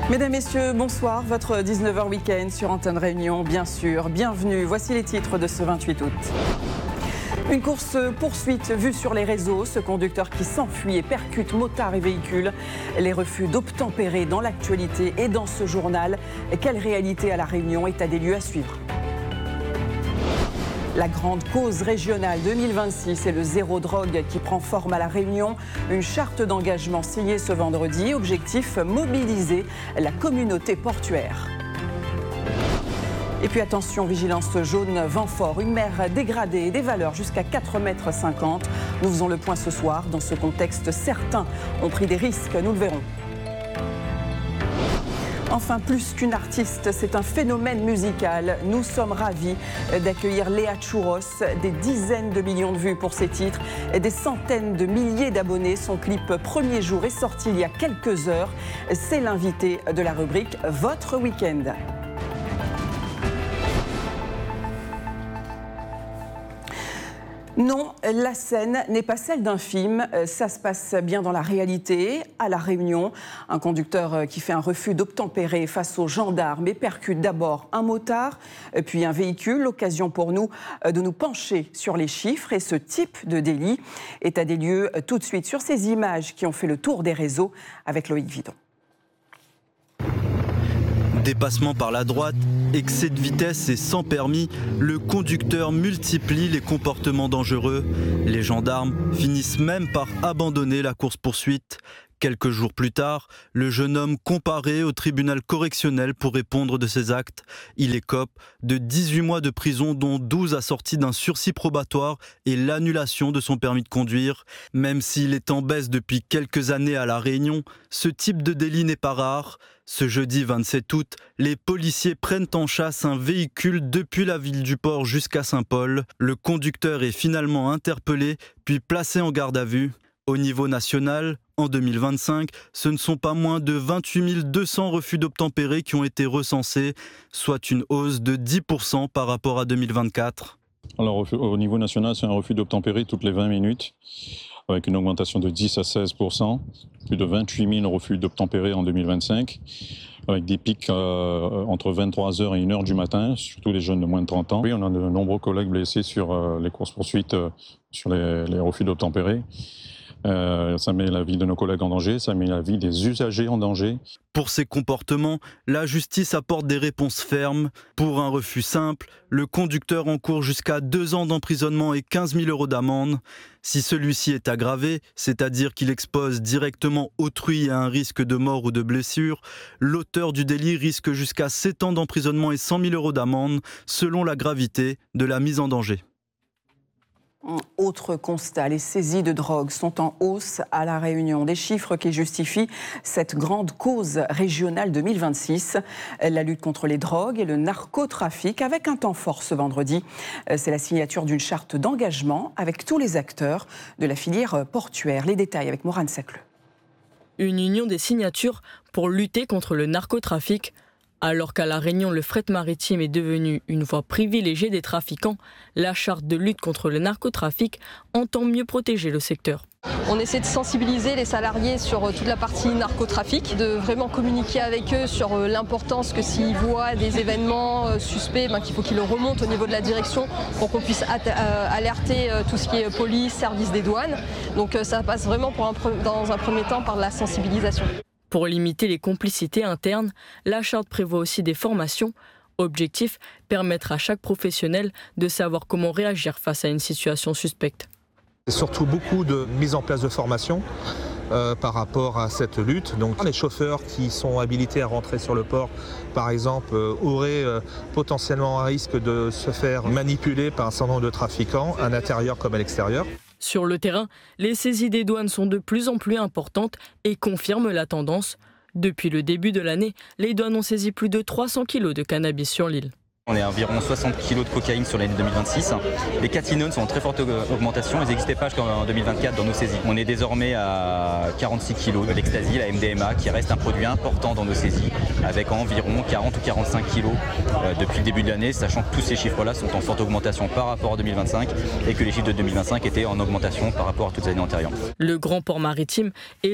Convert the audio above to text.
Mesdames, Messieurs, bonsoir. Votre 19h week-end sur Antenne Réunion, bien sûr. Bienvenue. Voici les titres de ce 28 août. Une course-poursuite vue sur les réseaux. Ce conducteur qui s'enfuit et percute motards et véhicules. Les refus d'obtempérer dans l'actualité et dans ce journal. Quelle réalité à La Réunion? État des lieux à suivre. La grande cause régionale 2026 est le zéro drogue qui prend forme à La Réunion. Une charte d'engagement signée ce vendredi. Objectif, mobiliser la communauté portuaire. Et puis attention, vigilance jaune, vent fort, une mer dégradée et des valeurs jusqu'à 4,50 m. Nous faisons le point ce soir. Dans ce contexte, certains ont pris des risques, nous le verrons. Enfin, plus qu'une artiste, c'est un phénomène musical. Nous sommes ravis d'accueillir Léa Chouros. Des dizaines de millions de vues pour ses titres et des centaines de milliers d'abonnés. Son clip Premier jour est sorti il y a quelques heures. C'est l'invité de la rubrique Votre Week-end. Non, la scène n'est pas celle d'un film, ça se passe bien dans la réalité, à La Réunion. Un conducteur qui fait un refus d'obtempérer face aux gendarmes et percute d'abord un motard, puis un véhicule. L'occasion pour nous de nous pencher sur les chiffres et ce type de délit. État des lieux tout de suite sur ces images qui ont fait le tour des réseaux avec Loïc Vidon. Dépassement par la droite, excès de vitesse et sans permis, le conducteur multiplie les comportements dangereux. Les gendarmes finissent même par abandonner la course-poursuite. Quelques jours plus tard, le jeune homme comparé au tribunal correctionnel pour répondre de ses actes. Il écope de 18 mois de prison, dont 12 assortis d'un sursis probatoire et l'annulation de son permis de conduire. Même s'il est en baisse depuis quelques années à La Réunion, ce type de délit n'est pas rare. Ce jeudi 27 août, les policiers prennent en chasse un véhicule depuis la ville du Port jusqu'à Saint-Paul. Le conducteur est finalement interpellé puis placé en garde à vue. Au niveau national, en 2025, ce ne sont pas moins de 28 200 refus d'obtempérer qui ont été recensés, soit une hausse de 10% par rapport à 2024. Alors au niveau national, c'est un refus d'obtempérer toutes les 20 minutes, avec une augmentation de 10 à 16%, plus de 28 000 refus d'obtempérer en 2025, avec des pics entre 23h et 1h du matin, surtout les jeunes de moins de 30 ans. Oui, on a de nombreux collègues blessés sur les courses-poursuites, sur les refus d'obtempérer. Ça met la vie de nos collègues en danger, ça met la vie des usagers en danger. Pour ces comportements, la justice apporte des réponses fermes. Pour un refus simple, le conducteur encourt jusqu'à 2 ans d'emprisonnement et 15 000 € d'amende. Si celui-ci est aggravé, c'est-à-dire qu'il expose directement autrui à un risque de mort ou de blessure, l'auteur du délit risque jusqu'à 7 ans d'emprisonnement et 100 000 € d'amende, selon la gravité de la mise en danger. Autre constat, les saisies de drogue sont en hausse à La Réunion. Des chiffres qui justifient cette grande cause régionale 2026. La lutte contre les drogues et le narcotrafic avec un temps fort ce vendredi. C'est la signature d'une charte d'engagement avec tous les acteurs de la filière portuaire. Les détails avec Morane Sacleux. Une union des signatures pour lutter contre le narcotrafic. Alors qu'à La Réunion, le fret maritime est devenu une voie privilégiée des trafiquants, la charte de lutte contre le narcotrafic entend mieux protéger le secteur. On essaie de sensibiliser les salariés sur toute la partie narcotrafic, de vraiment communiquer avec eux sur l'importance que s'ils voient des événements suspects, qu'il faut qu'ils le remontent au niveau de la direction pour qu'on puisse alerter tout ce qui est police, service des douanes. Donc ça passe vraiment dans un premier temps par la sensibilisation. Pour limiter les complicités internes, la charte prévoit aussi des formations. Objectif, permettre à chaque professionnel de savoir comment réagir face à une situation suspecte. C'est surtout beaucoup de mise en place de formation par rapport à cette lutte. Donc les chauffeurs qui sont habilités à rentrer sur le port, par exemple, auraient potentiellement un risque de se faire manipuler par un certain nombre de trafiquants, à l'intérieur comme à l'extérieur. Sur le terrain, les saisies des douanes sont de plus en plus importantes et confirment la tendance. Depuis le début de l'année, les douanes ont saisi plus de 300 kg de cannabis sur l'île. On est à environ 60 kg de cocaïne sur l'année 2026. Les catinones sont en très forte augmentation. Ils n'existaient pas jusqu'en 2024 dans nos saisies. On est désormais à 46 kg de l'ecstasy, la MDMA, qui reste un produit important dans nos saisies, avec environ 40 ou 45 kg depuis le début de l'année, sachant que tous ces chiffres-là sont en forte augmentation par rapport à 2025 et que les chiffres de 2025 étaient en augmentation par rapport à toutes les années antérieures. Le grand port maritime est